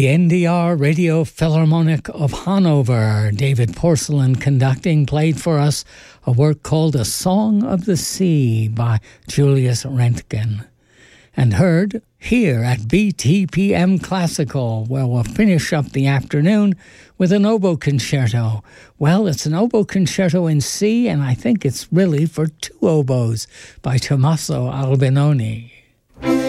The NDR Radio Philharmonic of Hanover, David Porcelain conducting, played for us a work called A Song of the Sea by Julius Rentgen. And heard here at BTPM Classical, where we'll finish up the afternoon with an oboe concerto. Well, it's an oboe concerto in C, and I think it's really for two oboes by Tommaso Albinoni.